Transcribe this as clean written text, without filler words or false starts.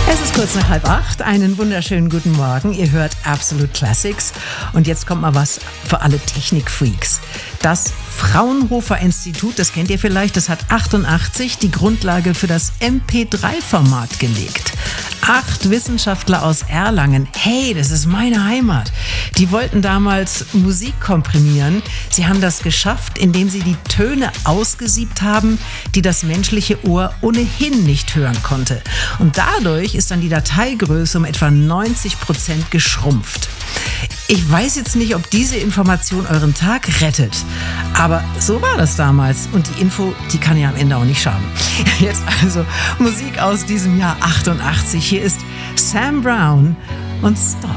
Es ist kurz nach 7:30. Einen wunderschönen guten Morgen. Ihr hört Absolute Classics. Und jetzt kommt mal was für alle Technikfreaks. Das Fraunhofer Institut, das kennt ihr vielleicht, das hat 88 die Grundlage für das MP3-Format gelegt. 8 Wissenschaftler aus Erlangen, hey, das ist meine Heimat, die wollten damals Musik komprimieren. Sie haben das geschafft, indem sie die Töne ausgesiebt haben, die das menschliche Ohr ohnehin nicht hören konnte. Und dadurch ist dann die Dateigröße um etwa 90% geschrumpft. Ich weiß jetzt nicht, ob diese Information euren Tag rettet, aber so war das damals und die Info, die kann ja am Ende auch nicht schaden. Jetzt also Musik aus diesem Jahr 88. Hier ist Sam Brown und Stop.